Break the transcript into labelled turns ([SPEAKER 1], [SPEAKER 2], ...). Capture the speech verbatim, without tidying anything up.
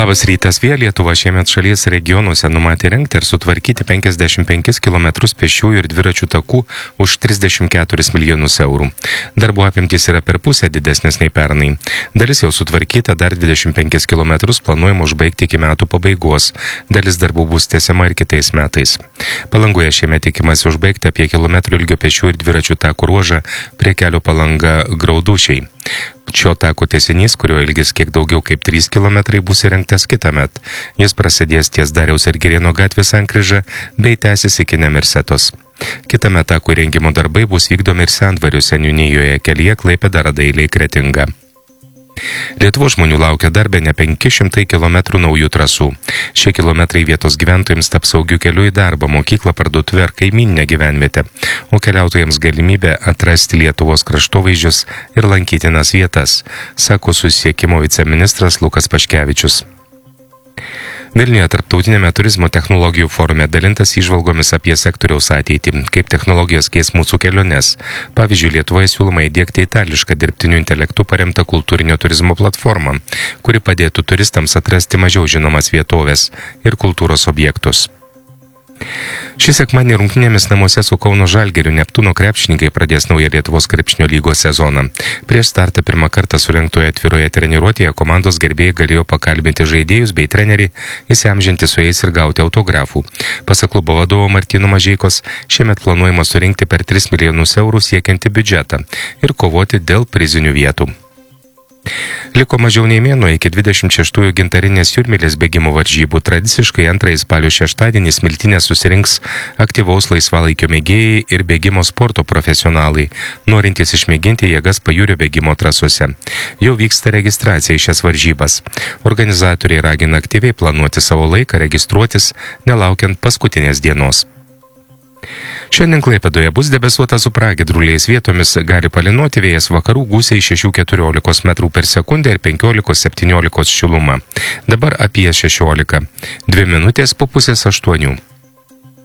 [SPEAKER 1] Labas rytas, vėl Lietuva šiemet šalies regionuose numatė rengti ir sutvarkyti penkiasdešimt penkis kilometrus pėsčiųjų ir dviračių takų už trisdešimt keturis milijonus eurų. Darbų apimtys yra per pusę didesnės nei pernai. Dalis jau sutvarkyta, dar dvidešimt penkis kilometrus planuojama užbaigti iki metų pabaigos. Dalis darbų bus tęsiama ir kitais metais. Palangoje šiemet tikimasi užbaigti apie kilometrų ilgio pėsčiųjų ir dviračių takų ruožą prie kelio Palanga Graudušiai. Šio tako tęsinys, kurio ilgis kiek daugiau kaip trys kilometrai, bus įrengtas kitąmet. Jis prasidės ties Dariaus ir Girėno gatvės sankryža bei tęsis iki Nemirsetos. Kitąmet tako įrengimo darbai bus vykdomi ir Sendvario seniūnijoje kelyje Klaipėda Radailiai Kretinga. Lietuvos žmonių laukia dar bene penki šimtai kilometrų naujų trasų. Šie kilometrai vietos gyventojams taps saugiu keliu į darbą, mokyklą, parduotuvę ar kaimyninę gyvenvietę, o keliautojams galimybė atrasti Lietuvos kraštovaizdžius ir lankytinas vietas, sako susisiekimo viceministras Lukas Paškevičius. Vilniuje tarptautinėme turizmo technologijų forume dalintas įžvalgomis apie sektoriaus ateitį, kaip technologijos keis mūsų keliones. Pavyzdžiui, Lietuvoje siūloma įdiegti itališką dirbtiniu intelektu paremtą kultūrinio turizmo platformą, kuri padėtų turistams atrasti mažiau žinomas vietovės ir kultūros objektus. Šį sekmadienį rungtynėmis namuose su Kauno Žalgiriu Neptūno krepšininkai pradės naują Lietuvos krepšinio lygos sezoną. Prieš startą pirmą kartą surengtoje atviroje treniruotėje komandos gerbėjai galėjo pakalbinti žaidėjus bei trenerį, įsiamžinti su jais ir gauti autografų. Pasak klubo vadovo Martyno Mažeikos, šiemet planuojama surinkti per tris milijonus eurų siekiantį biudžetą ir kovoti dėl prizinių vietų. Liko mažiau nei mėnuo iki dvidešimt šeštųjų gintarinės jūrmylės bėgimo varžybų. Tradiciškai antrąjį spalio šeštadienį Smiltynėje susirinks aktyvaus laisvalaikio mėgėjai ir bėgimo sporto profesionalai, norintys išmėginti jėgas pajūrio bėgimo trasose. Jau vyksta registracija į šias varžybas. Organizatoriai ragina aktyviai planuoti savo laiką, registruotis, nelaukiant paskutinės dienos. Šiandien Klaipėdoje bus debesuota su pragiedruliais, vietomis gali palynuoti, vėjas vakarų gūsiai šešių keturiolikos metrų per sekundę ir penkiolikos septyniolikos šiluma. Dabar apie šešiolika. Dvi minutės po pusės aštuonių.